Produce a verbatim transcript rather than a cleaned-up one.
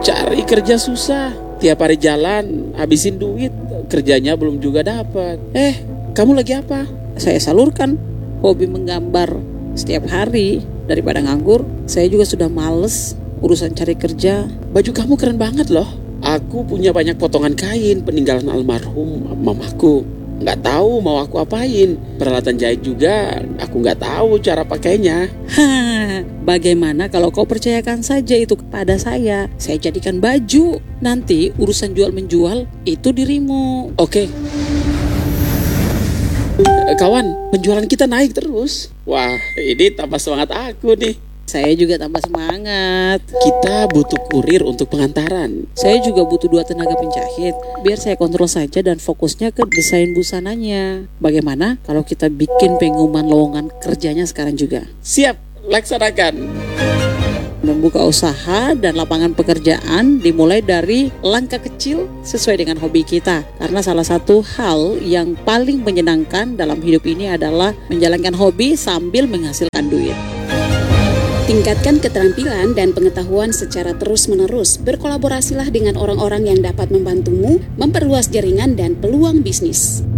Cari kerja susah, tiap hari jalan, habisin duit, kerjanya belum juga dapat. Eh, kamu lagi apa? Saya salurkan hobi menggambar setiap hari. Daripada nganggur, saya juga sudah males urusan cari kerja. Baju kamu keren banget loh. Aku punya banyak potongan kain peninggalan almarhum mamaku. Nggak tahu mau aku apain. Peralatan jahit juga aku nggak tahu cara pakainya. Hah, bagaimana kalau kau percayakan saja itu kepada saya? Saya jadikan baju. Nanti urusan jual menjual itu dirimu. Oke. Eh, Kawan, penjualan kita naik terus. Wah, ini tambah semangat aku nih. Saya juga tambah semangat. Kita butuh kurir untuk pengantaran. Saya juga butuh dua tenaga penjahit. Biar saya kontrol saja dan fokusnya ke desain busananya. Bagaimana kalau kita bikin pengumuman lowongan kerjanya sekarang juga? Siap, laksanakan. Membuka usaha dan lapangan pekerjaan dimulai dari langkah kecil sesuai dengan hobi kita. Karena salah satu hal yang paling menyenangkan dalam hidup ini adalah menjalankan hobi sambil menghasilkan duit. Tingkatkan keterampilan dan pengetahuan secara terus-menerus. Berkolaborasilah dengan orang-orang yang dapat membantumu memperluas jaringan dan peluang bisnis.